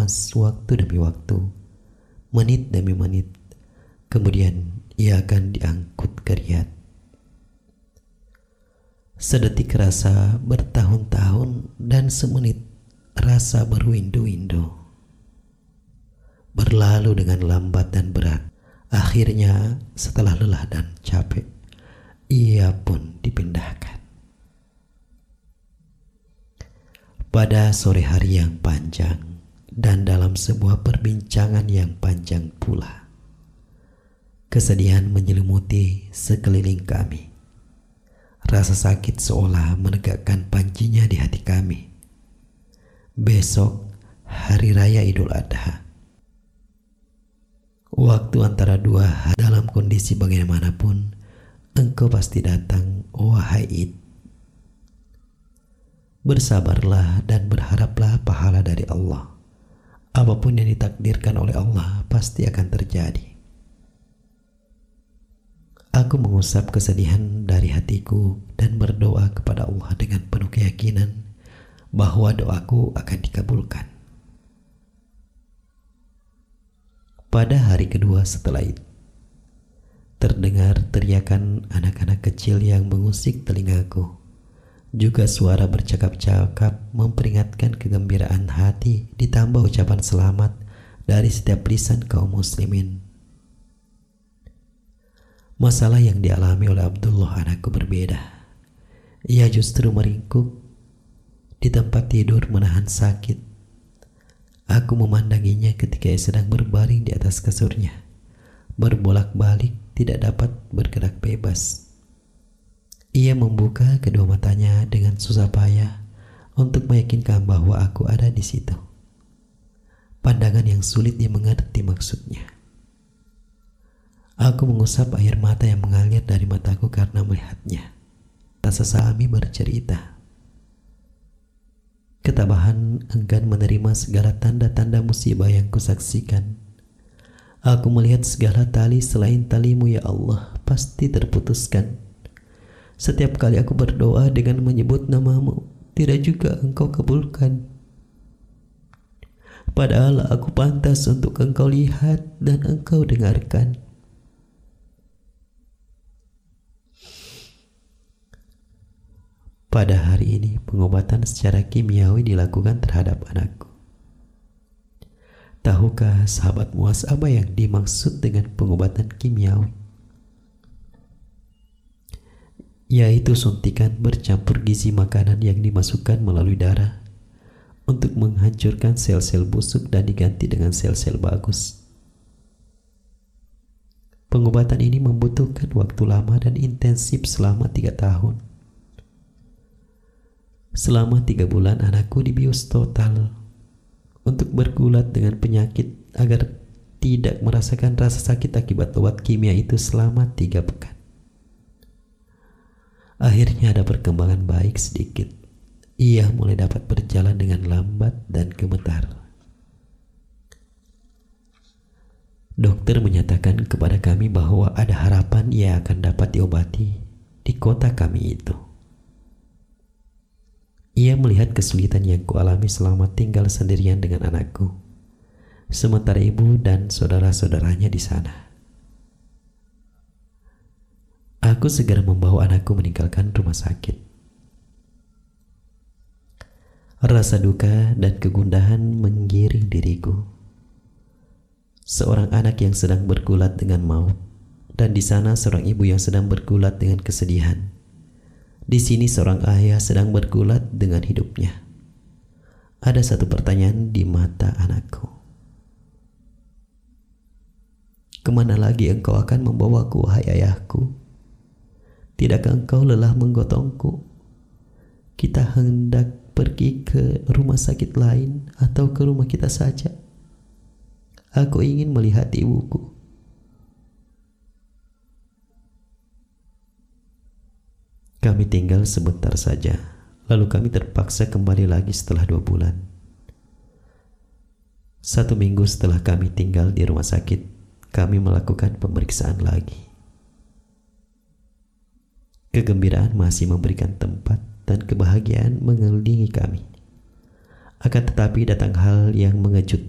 dikemas waktu demi waktu, menit demi menit, kemudian ia akan diangkut ke Riyadh. Sedetik rasa bertahun-tahun, dan semenit rasa berwindu-windu. Berlalu dengan lambat dan berat. Akhirnya setelah lelah dan capek, ia pun dipindahkan. Pada sore hari yang panjang dan dalam sebuah perbincangan yang panjang pula, kesedihan menyelimuti sekeliling kami. Rasa sakit seolah menegakkan pancinya di hati kami. Besok hari raya Idul Adha. Waktu antara dua hari, dalam kondisi bagaimanapun engkau pasti datang, wahai Id. Bersabarlah dan berharaplah pahala dari Allah. Apapun yang ditakdirkan oleh Allah pasti akan terjadi. Aku mengusap kesedihan dari hatiku dan berdoa kepada Allah dengan penuh keyakinan bahwa doaku akan dikabulkan. Pada hari kedua setelah itu, terdengar teriakan anak-anak kecil yang mengusik telingaku. Juga suara bercakap-cakap memperingatkan kegembiraan hati, ditambah ucapan selamat dari setiap lisan kaum muslimin. Masalah yang dialami oleh Abdullah anakku berbeda. Ia justru meringkuk di tempat tidur menahan sakit. Aku memandanginya ketika ia sedang berbaring di atas kasurnya, berbolak-balik tidak dapat bergerak bebas. Ia membuka kedua matanya dengan susah payah untuk meyakinkan bahwa aku ada di situ. Pandangan yang sulit dia mengerti maksudnya. Aku mengusap air mata yang mengalir dari mataku karena melihatnya. Tak sesami bercerita. Ketabahan enggan menerima segala tanda-tanda musibah yang kusaksikan. Aku melihat segala tali selain talimu ya Allah pasti terputuskan. Setiap kali aku berdoa dengan menyebut namamu, tidak juga engkau kabulkan. Padahal aku pantas untuk engkau lihat dan engkau dengarkan. Pada hari ini pengobatan secara kimiawi dilakukan terhadap anakku. Tahukah sahabat Muaz apa yang dimaksud dengan pengobatan kimiawi? Yaitu suntikan bercampur gizi makanan yang dimasukkan melalui darah untuk menghancurkan sel-sel busuk dan diganti dengan sel-sel bagus. Pengobatan ini membutuhkan waktu lama dan intensif selama 3 tahun. Selama 3 bulan anakku dibius total untuk bergulat dengan penyakit agar tidak merasakan rasa sakit akibat obat kimia itu selama 3 pekan. Akhirnya ada perkembangan baik sedikit. Ia mulai dapat berjalan dengan lambat dan gemetar. Dokter menyatakan kepada kami bahwa ada harapan ia akan dapat diobati di kota kami itu. Ia melihat kesulitan yang kualami selama tinggal sendirian dengan anakku, sementara ibu dan saudara-saudaranya di sana. Aku segera membawa anakku meninggalkan rumah sakit. Rasa duka dan kegundahan menggiring diriku. Seorang anak yang sedang bergulat dengan maut, dan di sana seorang ibu yang sedang bergulat dengan kesedihan. Di sini seorang ayah sedang bergulat dengan hidupnya. Ada satu pertanyaan di mata anakku. Kemana lagi engkau akan membawaku, wahai ayahku? Tidakkah engkau lelah menggotongku? Kita hendak pergi ke rumah sakit lain atau ke rumah kita saja. Aku ingin melihat ibuku. Kami tinggal sebentar saja, lalu kami terpaksa kembali lagi setelah 2 bulan. 1 minggu setelah kami tinggal di rumah sakit, kami melakukan pemeriksaan lagi. Kegembiraan masih memberikan tempat dan kebahagiaan mengelilingi kami. Akan tetapi datang hal yang mengejutkan